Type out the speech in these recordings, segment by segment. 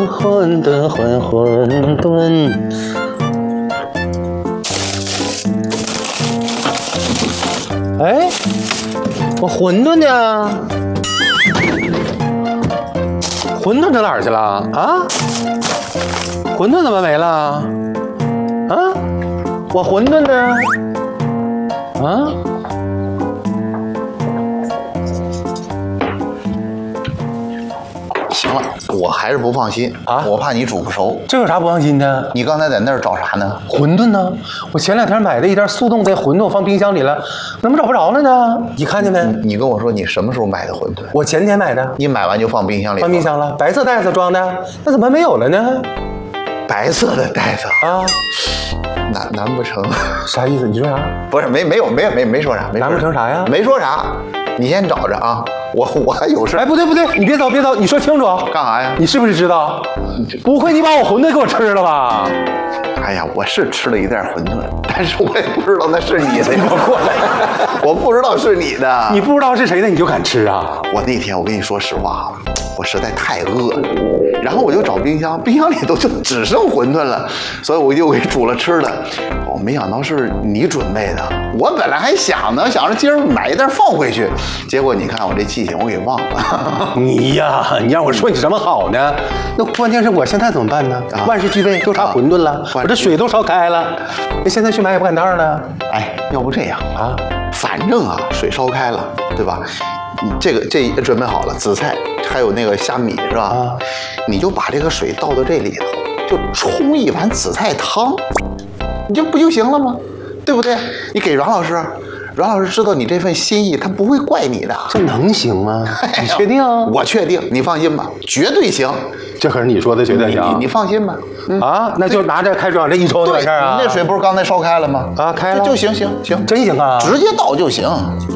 馄饨混馄饨。哎，我馄饨呢？馄饨到哪儿去了啊？馄饨怎么没了？啊？我馄饨呢？啊？ 行了，我还是不放心啊， 我怕你煮不熟。 这有啥不放心的？ 你刚才在那儿找啥呢？ 馄饨呢？我前2天买的一袋速冻的馄饨，我放冰箱里了，怎么找不着了呢？你看见没？ 你跟我说你什么时候买的馄饨？ 我前天买的。 你买完就放冰箱里？ 放冰箱了，白色袋子装的，那怎么没有了呢？ 白色的袋子啊， 难不成？ 啥意思？你说啥？ 不是，没说啥， 难不成啥呀？ 没说啥，你先找着啊。我还有事。 哎，不对，你别走，你说清楚。 干啥呀？ 你是不是知道？不会你把我馄饨给我吃了吧？ 哎呀，我是吃了一袋馄饨，但是我也不知道那是你的。你过来，我不知道是你的。 你不知道是谁的，你就敢吃啊？ 我那天我跟你说实话，我实在太饿了，然后我就找冰箱，冰箱里就只剩馄饨了，所以我就给煮了吃了。我没想到是你准备的，我本来还想着今儿买一袋放回去，结果你看我这记性我给忘了。 你呀，你让我说你什么好呢？那关键是我现在怎么办呢？万事俱备，就差馄饨了。我这水都烧开了，那现在去买也不赶趟了。 哎，要不这样啊， 反正啊水烧开了，对吧？你这也准备好了，紫菜还有那个虾米是吧？ 啊， 你就把这个水倒到这里头，就冲一碗紫菜汤，你这不就行了吗？对不对？你给阮老师知道你这份心意，他不会怪你的。 这能行吗？你确定？ 我确定，你放心吧，绝对行。 这可是你说的绝对行。 你放心吧。 啊，那就拿着开水往这一冲就完事儿啊。 那水不是刚才烧开了吗？ 啊，开了就行， 真行啊！ 直接倒就行。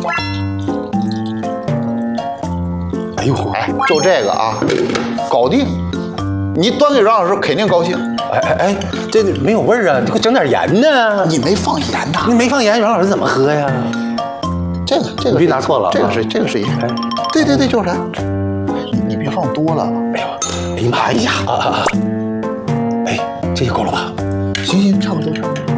哎呦， 哎，就这个啊，搞定。你端给阮老师肯定高兴。 哎，这没有味儿啊！你给我整点盐呢。 你没放盐呐？ 你没放盐，阮老师怎么喝呀？ 这个你别拿错了。 这个是盐。对，就是它。你别放多了。 哎呀妈呀！哎，这就够了吧？ 行，差不多。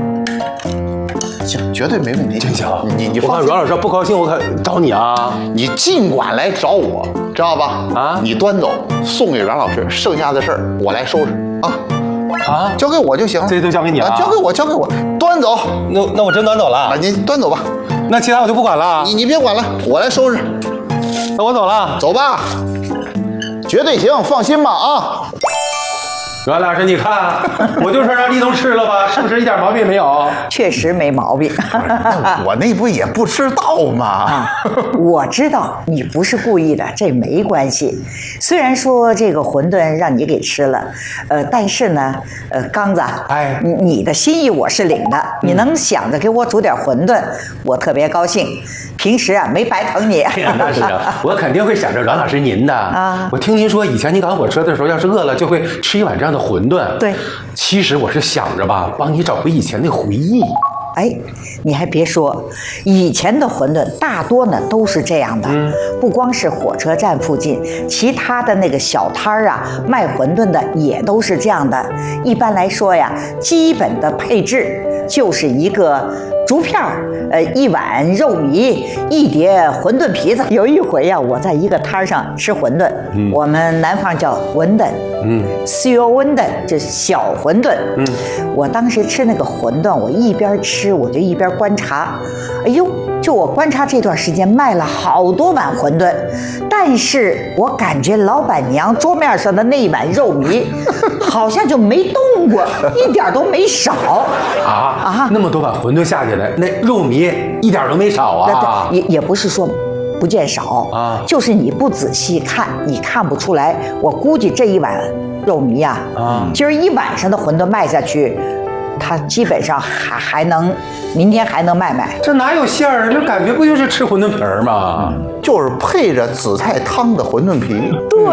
行，绝对没问题。 真行。 你我看阮老师要不高兴，我可找你啊！ 你尽管来找我，知道吧？啊，你端走送给阮老师，剩下的事儿我来收拾啊。啊，交给我就行了。 这都交给你了。 交给我，端走。 那我真端走了。 啊，你端走吧。 那其他我就不管了。 你别管了，我来收拾。 那我走了。 走吧，绝对行，放心吧啊。 阮老师，你看，我就说让立冬吃了吧，是不是一点毛病没有？ 确实没毛病。 我那不也不知道吗？ 我知道你不是故意的，这没关系。虽然说这个馄饨让你给吃了，但是呢，刚子， 哎， 你的心意我是领的，你能想着给我煮点馄饨，我特别高兴。平时啊，没白疼你。 哎呀，那是啊，我肯定会想着阮老师您的啊。我听您说，以前您赶火车的时候，要是饿了，就会吃一碗这样的馄饨。 对， 其实我是想着吧，帮你找回以前的回忆。 哎，你还别说，以前的馄饨大多呢都是这样的，不光是火车站附近，其他的那个小摊儿啊，卖馄饨的也都是这样的。一般来说呀，基本的配置就是一个竹片儿，一碗肉糜，一碟馄饨皮子。有一回呀，我在一个摊上吃馄饨，我们南方叫馄饨，小馄饨就是小馄饨。我当时吃那个馄饨，我一边吃我就一边观察，哎呦，就我观察这段时间卖了好多碗馄饨，但是我感觉老板娘桌面上的那一碗肉糜好像就没动过，一点都没少。 啊，那么多碗馄饨下去了，那肉糜一点都没少啊！ 也不是说不见少啊，就是你不仔细看，你看不出来。我估计这一碗肉糜呀，今儿一晚上的馄饨卖下去，它基本上还能，明天还能卖。 这哪有馅儿？这感觉不就是吃馄饨皮儿吗？ 就是配着紫菜汤的馄饨皮。 对。